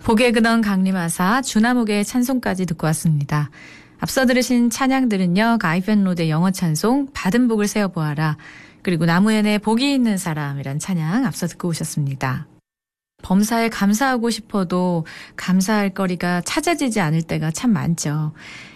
복의 근원 강림하사 주나목의 찬송까지 듣고 왔습니다. 앞서 들으신 찬양들은요. 가이펜로드의 영어 찬송 받은 복을 세어보아라. 그리고 나무현의 복이 있는 사람이란 찬양 앞서 듣고 오셨습니다. 범사에 감사하고 싶어도 감사할 거리가 찾아지지 않을 때가 참 많죠.